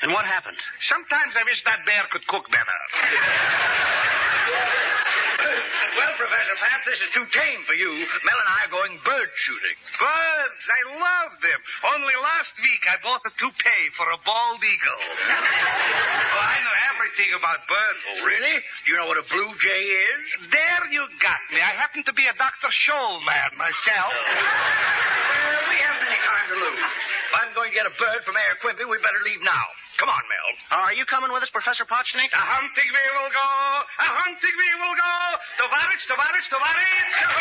And what happened? Sometimes I wish that bear could cook better. Well, Professor Pabst, this is too tame for you. Mel and I are going bird shooting. Birds, I love them. Only last week I bought a toupee for a bald eagle. Oh, I know everything about birds. Oh, really? Do you know what a blue jay is? There you got me. I happen to be a Dr. Scholl man myself. Well, we haven't any time to lose. If I'm going to get a bird from Mayor Quimby, we better leave now. Come on, Mel. Are you coming with us, Professor Potchnik? A hunting we will go. A hunting we will go. Tovarich, tovarich, tovarich.